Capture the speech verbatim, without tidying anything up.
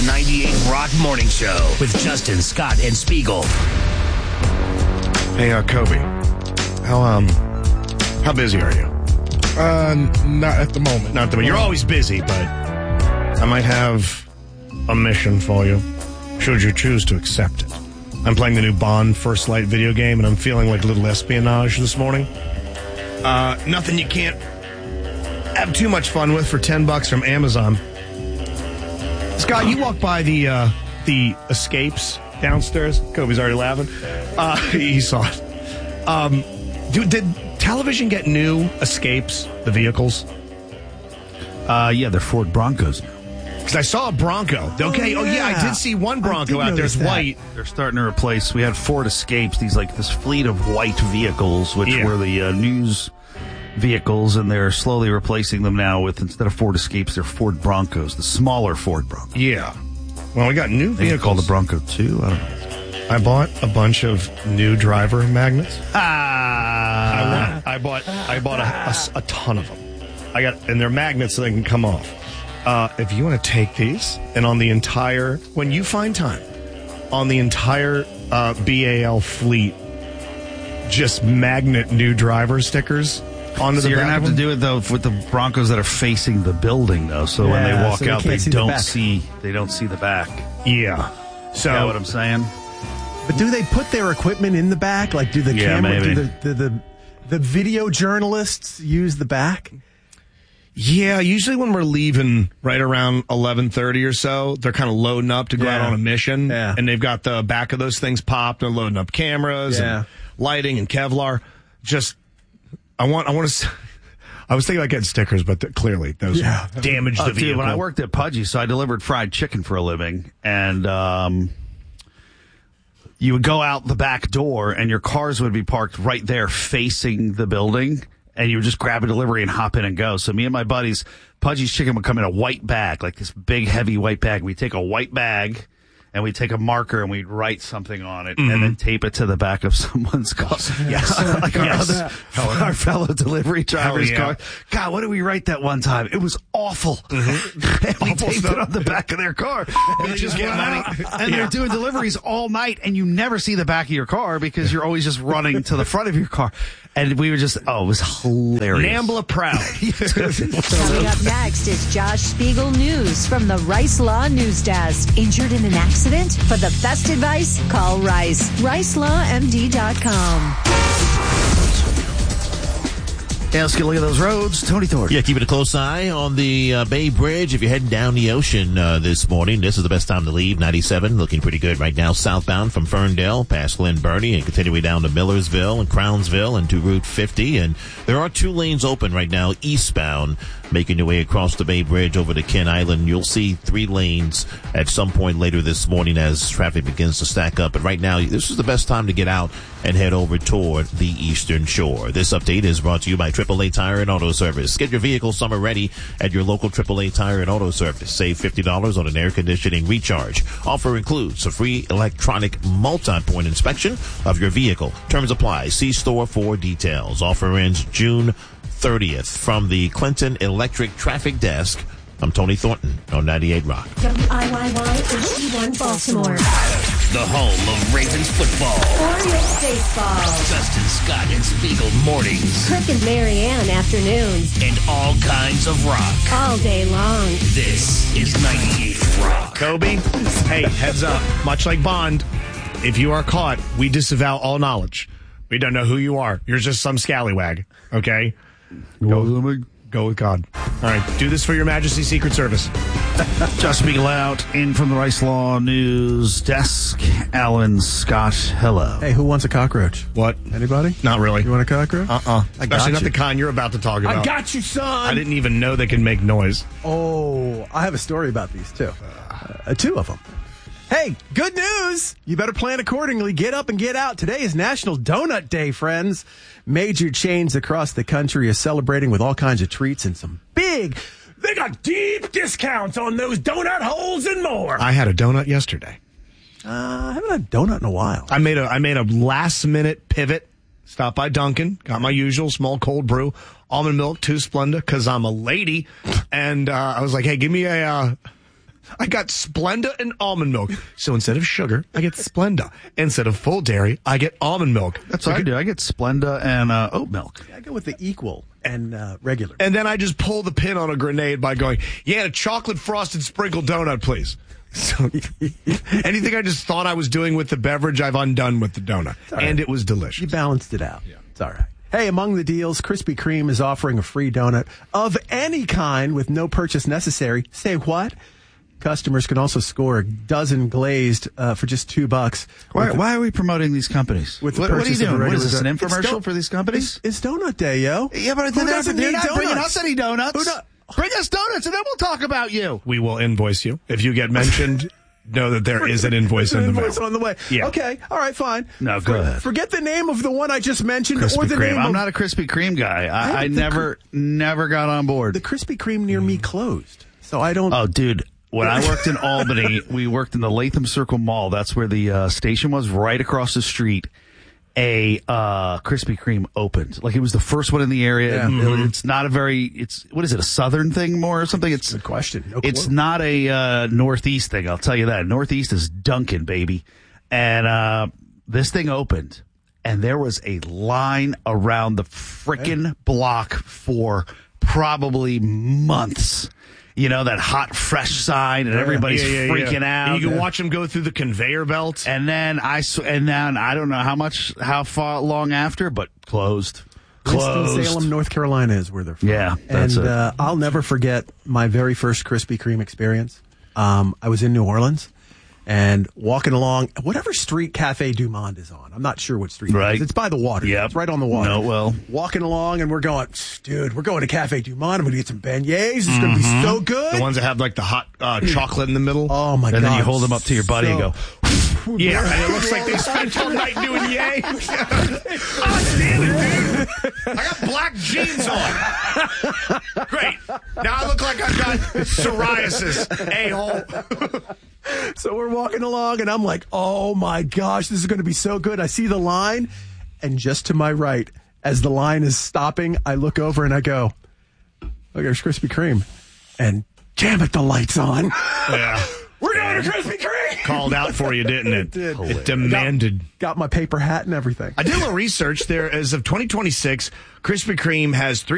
ninety-eight Rock Morning Show with Justin, Scott, and Spiegel. Hey, uh, Kobe, how um, how busy are you? Uh, not at the moment. Not the You're always busy, but I might have a mission for you, should you choose to accept it. I'm playing the new Bond First Light video game, and I'm feeling like a little espionage this morning. Uh, nothing you can't have too much fun with for ten bucks from Amazon. Scott, you walk by the uh, the Escapes downstairs. Kobe's already laughing. Uh, he saw it. Um, dude, did television get new Escapes, the vehicles? Uh, yeah, they're Ford Broncos. Because I saw a Bronco. Okay, oh yeah. oh yeah, I did see one Bronco out there. It's white. They're starting to replace, we had Ford Escapes, these like this fleet of white vehicles, which Yeah. were the uh, news vehicles, and they're slowly replacing them now with, instead of Ford Escapes, they're Ford Broncos, the smaller Ford Broncos. Yeah. Well, we got new Maybe vehicles. called the Bronco two. I don't know. I bought a bunch of new driver magnets. Ah, I, want, I bought I bought a, a, a ton of them. I got and they're magnets so they can come off. Uh, if you want to take these and on the entire when you find time on the entire uh, B A L fleet, just magnet new driver stickers onto so the you're back gonna have of to them. do it though with the Broncos that are facing the building though. So when they Yeah, walk so they out, they can't see the don't back. see they don't see the back. Yeah. So You know what I'm saying? But do they put their equipment in the back? Like, do the Yeah, camera, maybe. do the, the, the, the video journalists use the back? Yeah, usually when we're leaving right around eleven thirty or so, they're kind of loading up to go Yeah. out on a mission. Yeah. And they've got the back of those things popped. They're loading up cameras Yeah. and lighting and Kevlar. Just, I want, I want to, I was thinking about getting stickers, but th- clearly those Yeah. damaged Oh, the dude, vehicle. when I worked at Pudgy, so I delivered fried chicken for a living, and um, you would go out the back door, and your cars would be parked right there facing the building, and you would just grab a delivery and hop in and go. So me and my buddies, Pudgy's chicken would come in a white bag, like this big, heavy white bag. We'd take a white bag, and we'd take a marker, and we'd write something on it, and then tape it to the back of someone's car. Yeah, like our, Yes. other, our fellow delivery driver's yeah. car. God, what did we write that one time? It was awful. and we Awful taped stuff. it on the back of their car. And they just just get run money. out. And Yeah. they're doing deliveries all night, and you never see the back of your car because you're always just running to the front of your car. And we were just, oh, it was hilarious. Nambla proud. Coming up next is Josh Spiegel News from the Rice Law News Desk. Injured in an accident? For the best advice, call Rice. rice law m d dot com. Yeah, let's get a look at those roads. Tony Thornton. Yeah, keeping a close eye on the uh, Bay Bridge. If you're heading down the ocean uh, this morning, this is the best time to leave. ninety-seven, looking pretty good right now. Southbound from Ferndale past Glen Burnie and continuing down to Millersville and Crownsville and to Route fifty. And there are two lanes open right now eastbound, making your way across the Bay Bridge over to Ken Island. You'll see three lanes at some point later this morning as traffic begins to stack up. But right now, this is the best time to get out and head over toward the Eastern Shore. This update is brought to you by triple A Tire and Auto Service. Get your vehicle summer ready at your local triple A Tire and Auto Service. Save fifty dollars on an air conditioning recharge. Offer includes a free electronic multi-point inspection of your vehicle. Terms apply. See store for details. Offer ends June thirtieth. From the Clinton Electric Traffic Desk, I'm Tony Thornton on ninety-eight Rock. W I Y Y H D one Baltimore. The home of Ravens football. Orioles baseball. Justin, Scott, and Spiegel mornings. Kirk and Marianne afternoons. And all kinds of rock. All day long. This is ninety-eight Rock. Kobe, hey, heads up. Much like Bond, if you are caught, we disavow all knowledge. We don't know who you are. You're just some scallywag, okay? Go, go with God. All right, do this for your Majesty Secret Service. Josh Spiegel out in from the Rice Law News Desk. Alan Scott, hello. Hey, who wants a cockroach? What? Anybody? Not really. You want a cockroach? Uh-uh. I got Especially not you. the kind you're about to talk about. I got you, son. I didn't even know they can make noise. Oh, I have a story about these too. Uh, two of them. Hey, good news! You better plan accordingly. Get up and get out. Today is National Donut Day, friends. Major chains across the country are celebrating with all kinds of treats and some big, they got deep discounts on those donut holes and more. I had a donut yesterday. Uh, I haven't had a donut in a while. I made a I made a last minute pivot. Stopped by Dunkin', got my usual small cold brew, almond milk, two Splenda, because I'm a lady. And uh, I was like, hey, give me a uh, I got Splenda and almond milk. So instead of sugar, I get Splenda. Instead of full dairy, I get almond milk. That's what I do. I get Splenda and uh, oat milk. I go with the equal and uh, regular. And then I just pull the pin on a grenade by going, yeah, a chocolate frosted sprinkled donut, please. So anything I just thought I was doing with the beverage, I've undone with the donut. Right. And it was delicious. You balanced it out. Yeah. It's all right. Hey, among the deals, Krispy Kreme is offering a free donut of any kind with no purchase necessary. Say what? Customers can also score a dozen glazed uh, for just two bucks. Why, why are we promoting these companies? With the what, what are you purchase of a doing? What is regular this, an donut? It's infomercial don- for these companies? It's, it's donut day, yo. Yeah, but Who they're, doesn't they're need not bringing donuts? us any donuts. Who not- Bring us donuts, and then we'll talk about you. We will invoice you. If you get mentioned, know that there is an invoice There's in an the invoice mail. on the way. Yeah. Okay. All right. Fine. No, go For- ahead. Forget the name of the one I just mentioned, Krispy or the Kreme. name I'm of not a Krispy Kreme guy. I, I the never, never got on board. the Krispy Kreme near me closed, so I don't. Oh, dude. When I worked in Albany, we worked in the Latham Circle Mall. That's where the uh, station was, right across the street. A uh, Krispy Kreme opened. Like, it was the first one in the area. Yeah. It- Mhm. It's not a very, it's, what is it, a southern thing more or something? It's Good question. No It's clue. not a uh, northeast thing, I'll tell you that. Northeast is Dunkin', baby. And uh, this thing opened, and there was a line around the frickin' block for probably months. You know, that hot, fresh sign, and everybody's Yeah, yeah, yeah. freaking out. And you can watch them go through the conveyor belt. And then I, sw- and then I don't know how much, how far long after, but closed. Closed. Winston-Salem, North Carolina is where they're from. Yeah, that's and it. Uh, I'll never forget my very first Krispy Kreme experience. Um, I was in New Orleans and walking along whatever street Cafe Du Monde is on. I'm not sure what street Right. it is. It's by the water. Yep. It's right on the water. No, well. Walking along and we're going, dude, we're going to Cafe Du Monde. I'm going to get some beignets. It's going to be so good. The ones that have like the hot uh, chocolate in the middle. Oh my god. And then you hold them up to your buddy and So- go, Yeah, and it looks like they spent all night doing yay. Oh, damn it, dude. I got black jeans on. Great. Now I look like I've got psoriasis, a-hole. So we're walking along, and I'm like, oh, my gosh, this is going to be so good. I see the line, and just to my right, as the line is stopping, I look over and I go, look, there's Krispy Kreme. And damn it, the light's on. Yeah. We're going to Krispy Kreme. Called out for you, didn't it? It did. It demanded. Got my paper hat and everything. I did a little research. There, as of twenty twenty-six, Krispy Kreme has three